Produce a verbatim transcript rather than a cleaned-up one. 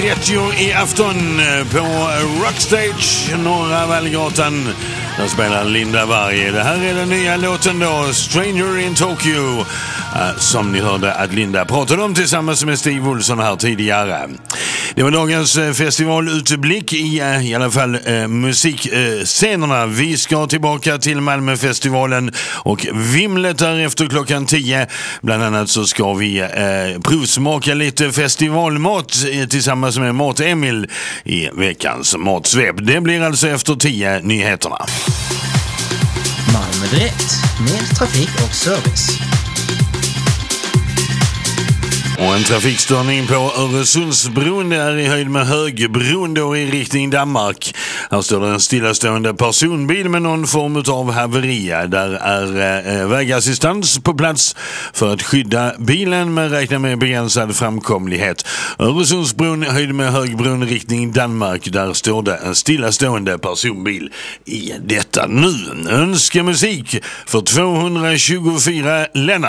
trettio i afton på Rockstage, Norra Vallgatan. Där spelar Linda Varg. Det här är den nya låten då, Stranger in Tokyo, uh, som ni hörde att Linda pratade om tillsammans med Steve Olsson här tidigare. Det var dagens uh, festivalutblick i uh, i alla fall uh, musikscenerna. Uh, Vi ska tillbaka till Malmöfestivalen och vimlet där efter klockan tio. Bland annat så ska vi uh, provsmaka lite festivalmat uh, tillsammans med Mat Emil i veckans matsvep. Det blir alltså efter tio nyheterna. Malmö Direkt, mer trafik och service. Och en trafikstörning på Öresundsbron, det är i höjd med Högbron då i riktning Danmark. Här står det en stillastående personbil med någon form av haveri. Där är eh, vägassistans på plats för att skydda bilen, men räknar med begränsad framkomlighet. Öresundsbron i höjd med Högbron riktning Danmark, där står det en stillastående personbil i detta nu. Önskemusik för tvåhundratjugofyra Lennart.